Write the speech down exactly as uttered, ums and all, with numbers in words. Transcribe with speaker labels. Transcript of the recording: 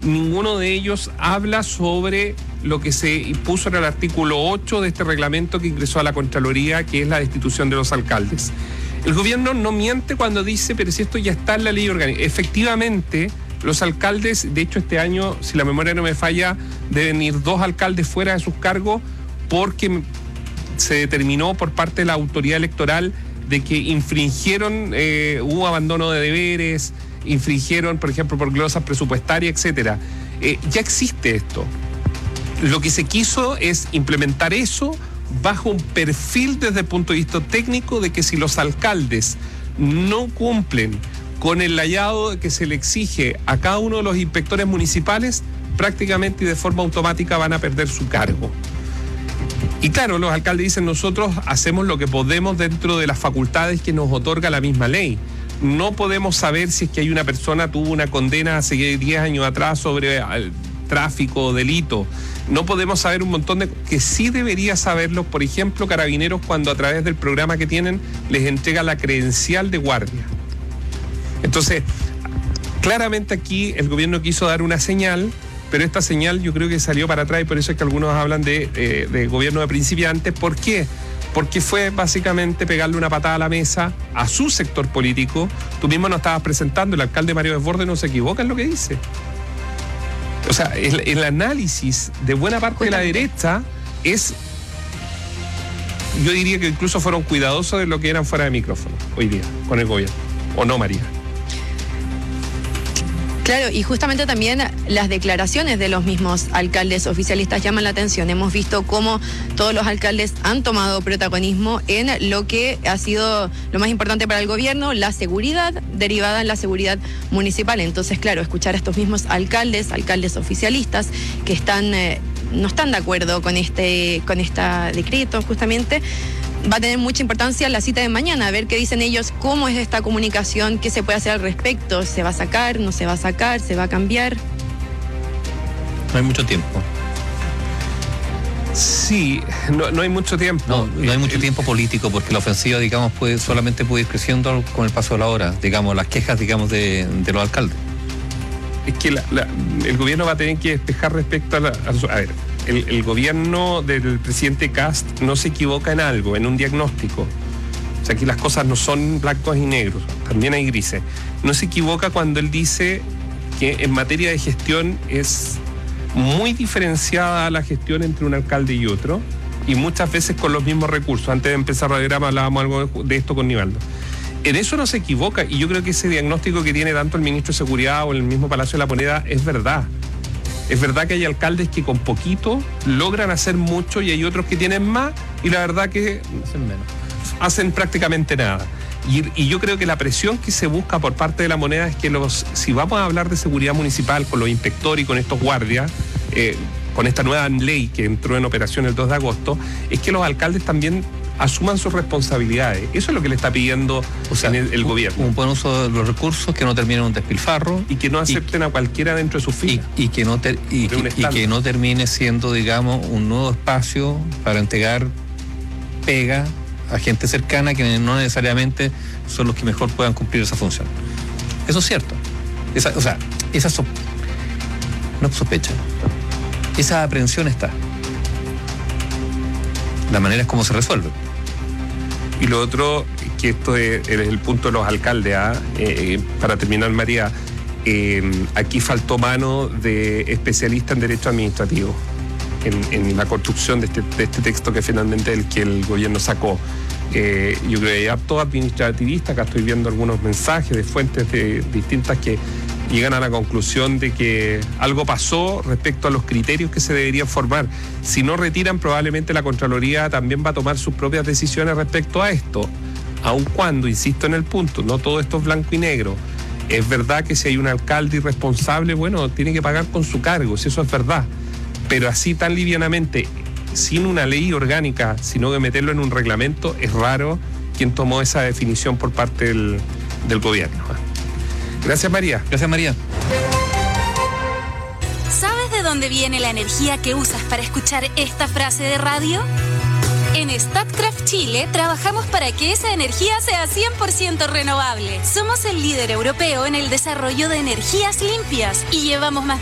Speaker 1: ninguno de ellos habla sobre lo que se impuso en el artículo ocho de este reglamento que ingresó a la Contraloría, que es la destitución de los alcaldes. El gobierno no miente cuando dice, pero si esto ya está en la ley orgánica. Efectivamente, los alcaldes, de hecho este año, si la memoria no me falla, deben ir dos alcaldes fuera de sus cargos porque se determinó por parte de la autoridad electoral de que infringieron, eh, hubo abandono de deberes, infringieron, por ejemplo, por glosas presupuestarias, etcétera. Eh, ya existe esto. Lo que se quiso es implementar eso bajo un perfil desde el punto de vista técnico de que si los alcaldes no cumplen con el layado que se le exige a cada uno de los inspectores municipales, prácticamente y de forma automática van a perder su cargo. Y claro, los alcaldes dicen, nosotros hacemos lo que podemos dentro de las facultades que nos otorga la misma ley. No podemos saber si es que hay una persona tuvo una condena hace diez años atrás sobre el tráfico o delito. No podemos saber un montón de... que sí debería saberlo, por ejemplo, Carabineros, cuando a través del programa que tienen les entrega la credencial de guardia. Entonces, claramente aquí el gobierno quiso dar una señal, pero esta señal yo creo que salió para atrás y por eso es que algunos hablan de, eh, de gobierno de principiantes. ¿Por qué? Porque fue básicamente pegarle una patada a la mesa a su sector político. Tú mismo nos estabas presentando, el alcalde Mario Desbordes no se equivoca en lo que dice. O sea, el, el análisis de buena parte de la derecha es, yo diría que incluso fueron cuidadosos de lo que eran fuera de micrófono hoy día con el gobierno. ¿O no, María?
Speaker 2: Claro, y justamente también las declaraciones de los mismos alcaldes oficialistas llaman la atención. Hemos visto cómo todos los alcaldes han tomado protagonismo en lo que ha sido lo más importante para el gobierno, la seguridad, derivada en la seguridad municipal. Entonces, claro, escuchar a estos mismos alcaldes, alcaldes oficialistas, que están eh, no están de acuerdo con este, con este decreto, justamente, va a tener mucha importancia la cita de mañana, a ver qué dicen ellos, cómo es esta comunicación, qué se puede hacer al respecto, se va a sacar, no se va a sacar, se va a cambiar.
Speaker 3: No hay mucho tiempo.
Speaker 1: Sí, no, no hay mucho tiempo.
Speaker 3: No, no hay mucho
Speaker 1: el,
Speaker 3: tiempo político, porque la ofensiva, digamos, puede solamente puede ir creciendo con el paso de la hora, digamos, las quejas, digamos, de, de los alcaldes.
Speaker 1: Es que la, la, el gobierno va a tener que despejar respecto a la... A, a ver, el, el gobierno del presidente Kast no se equivoca en algo, en un diagnóstico. O sea, aquí las cosas no son blancos y negros, también hay grises. No se equivoca cuando él dice que en materia de gestión es muy diferenciada la gestión entre un alcalde y otro, y muchas veces con los mismos recursos. Antes de empezar el programa hablábamos algo de esto con Nivaldo. En eso no se equivoca, y yo creo que ese diagnóstico que tiene tanto el ministro de Seguridad o el mismo Palacio de la Moneda es verdad. Es verdad que hay alcaldes que con poquito logran hacer mucho y hay otros que tienen más y la verdad que hacen menos. Hacen prácticamente nada. Y, y yo creo que la presión que se busca por parte de la Moneda es que los, si vamos a hablar de seguridad municipal con los inspectores y con estos guardias, eh, con esta nueva ley que entró en operación el dos de agosto, es que los alcaldes también asuman sus responsabilidades. Eso es lo que le está pidiendo, o sea, el, el gobierno.
Speaker 3: Un buen uso de los recursos, que no termine en un despilfarro.
Speaker 1: Y que no acepten y, a cualquiera dentro de sus filas.
Speaker 3: Y, y, que no ter, y, que, y que no termine siendo, digamos, un nuevo espacio para entregar pega a gente cercana que no necesariamente son los que mejor puedan cumplir esa función. Eso es cierto. Esa, o sea, esa so, no sospecha. Esa aprehensión está. La manera es cómo se resuelve.
Speaker 1: Y lo otro, que esto es, es el punto de los alcaldes, ¿eh? Eh, para terminar, María, eh, aquí faltó mano de especialistas en derecho administrativo en, en la construcción de este, de este texto que finalmente el que el gobierno sacó. Eh, yo creo que hay harto administrativista, acá estoy viendo algunos mensajes de fuentes de, distintas que llegan a la conclusión de que algo pasó respecto a los criterios que se deberían formar. Si no retiran, probablemente la Contraloría también va a tomar sus propias decisiones respecto a esto. Aun cuando, insisto en el punto, no todo esto es blanco y negro. Es verdad que si hay un alcalde irresponsable, bueno, tiene que pagar con su cargo, si eso es verdad. Pero así tan livianamente, sin una ley orgánica, sino que meterlo en un reglamento, es raro quien tomó esa definición por parte del, del gobierno. Gracias, María.
Speaker 3: Gracias, María.
Speaker 4: ¿Sabes de dónde viene la energía que usas para escuchar esta frase de radio? En Statkraft Chile trabajamos para que esa energía sea cien por ciento renovable. Somos el líder europeo en el desarrollo de energías limpias y llevamos más